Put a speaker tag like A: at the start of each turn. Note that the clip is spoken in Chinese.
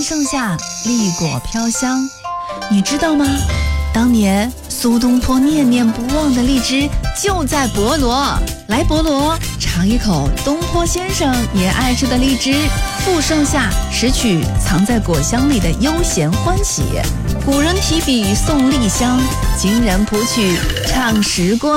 A: 盛夏，栗果飘香。你知道吗？当年苏东坡念念不忘的荔枝就在博罗。来博罗尝一口东坡先生也爱吃的荔枝，赴盛夏，拾取藏在果香里的悠闲欢喜。古人提笔送荔香，今人谱曲唱时光。